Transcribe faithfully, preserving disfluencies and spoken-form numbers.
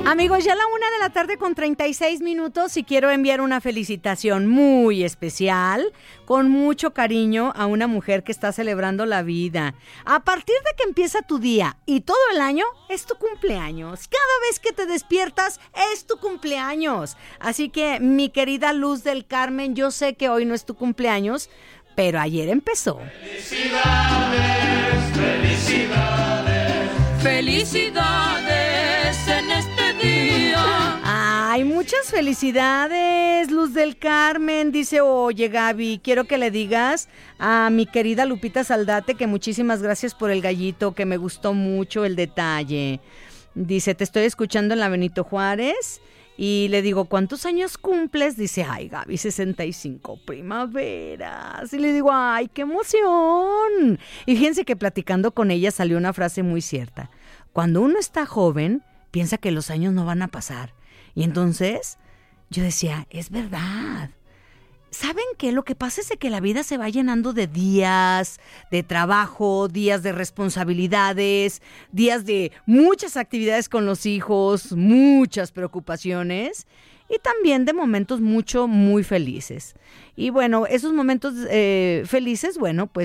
Amigos, ya la una de la tarde con treinta y seis minutos y quiero enviar una felicitación muy especial, con mucho cariño a una mujer que está celebrando la vida. A partir de que empieza tu día y todo el año, es tu cumpleaños. Cada vez que te despiertas, es tu cumpleaños. Así que, mi querida Luz del Carmen, yo sé que hoy no es tu cumpleaños, pero ayer empezó. Felicidades, felicidades, felicidades en este día. Ay, muchas felicidades, Luz del Carmen. Dice, oye, Gaby, quiero que le digas a mi querida Lupita Saldate que muchísimas gracias por el gallito, que me gustó mucho el detalle. Dice, te estoy escuchando en la Benito Juárez. Y le digo, ¿cuántos años cumples? Dice, ay, Gaby, sesenta y cinco primaveras. Y le digo, ay, qué emoción. Y fíjense que platicando con ella salió una frase muy cierta. Cuando uno está joven, piensa que los años no van a pasar. Y entonces yo decía, es verdad. ¿Saben qué? Lo que pasa es que la vida se va llenando de días, de trabajo, días de responsabilidades, días de muchas actividades con los hijos, muchas preocupaciones y también de momentos mucho, muy felices. Y bueno, esos momentos eh, felices, bueno, pues